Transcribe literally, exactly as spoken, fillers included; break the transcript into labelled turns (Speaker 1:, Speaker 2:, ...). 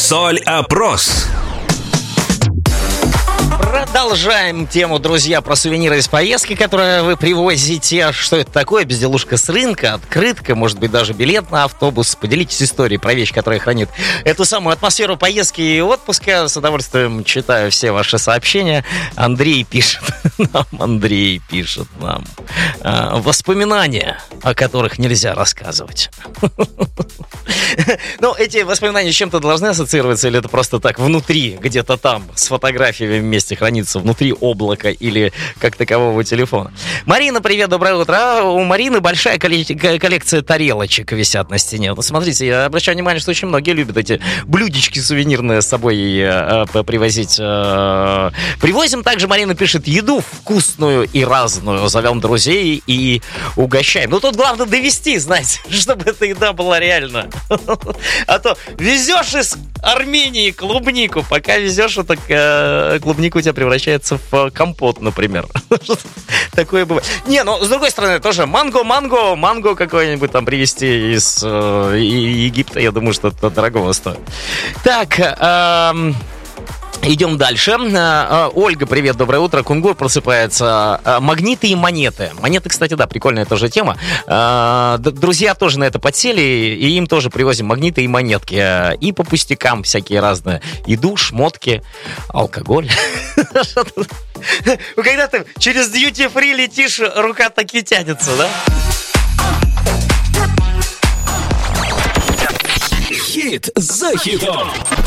Speaker 1: Соль-опрос.
Speaker 2: Продолжаем тему, друзья, про сувениры из поездки, которые вы привозите. Что это такое? Безделушка с рынка, открытка, может быть, даже билет на автобус. Поделитесь историей про вещь, которая хранит эту самую атмосферу поездки и отпуска. С удовольствием читаю все ваши сообщения. Андрей пишет нам, Андрей пишет нам. Воспоминания, о которых нельзя рассказывать. Ну, эти воспоминания с чем-то должны ассоциироваться, или это просто так внутри, где-то там, с фотографиями вместе хранится, внутри облака или как такового телефона? Марина, привет, доброе утро. У Марины большая коллекция тарелочек висят на стене. Ну, смотрите, я обращаю внимание, что очень многие любят эти блюдечки сувенирные с собой э, э, привозить. Э. Привозим также, Марина пишет, еду вкусную и разную. Зовем друзей и угощаем. Ну, тут главное довести, знаете, чтобы эта еда была реально. А то везешь из Армении клубнику, пока везешь, это э, клубника у тебя превращается в компот, например. Такое бывает. Не, ну, с другой стороны, тоже манго, манго, манго какое-нибудь там привезти из э, Египта, я думаю, что это дорого стоит. Так, эм... идем дальше. Ольга, привет, доброе утро. Кунгур просыпается. Магниты и монеты. Монеты, кстати, да, прикольная тоже тема. Друзья тоже на это подсели, и им тоже привозим магниты и монетки. И по пустякам всякие разные. Еду, шмотки, алкоголь. Когда ты через дьюти-фри летишь, рука таки тянется, да?
Speaker 1: Хит за хитом.